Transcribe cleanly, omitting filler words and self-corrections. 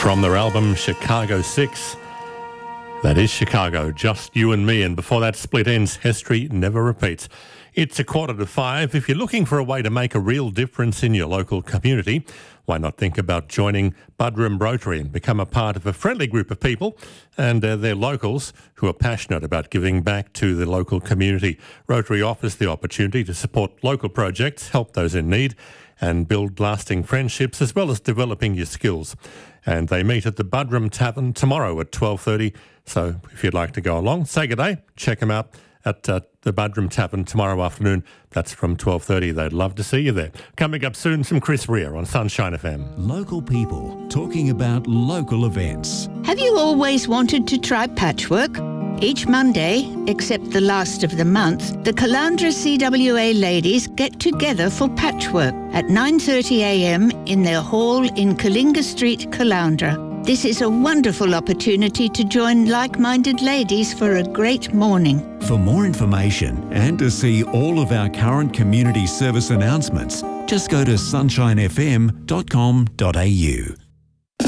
From their album Chicago 6, that is Chicago, Just You and Me, and before that split ends, History Never Repeats. It's 4:45. If you're looking for a way to make a real difference in your local community, why not think about joining Buderim Rotary and become a part of a friendly group of people, and they're locals who are passionate about giving back to the local community. Rotary offers the opportunity to support local projects, help those in need, and build lasting friendships as well as developing your skills. And they meet at the Buderim Tavern tomorrow at 12:30. So if you'd like to go along, say good day, check them out at the Buderim Tavern tomorrow afternoon. That's from 12:30. They'd love to see you there. Coming up soon, some Chris Rea on Sunshine FM. Local people talking about local events. Have you always wanted to try patchwork? Each Monday, except the last of the month, the Caloundra CWA ladies get together for patchwork at 9:30 a.m. in their hall in Kalinga Street, Caloundra. This is a wonderful opportunity to join like-minded ladies for a great morning. For more information and to see all of our current community service announcements, just go to sunshinefm.com.au.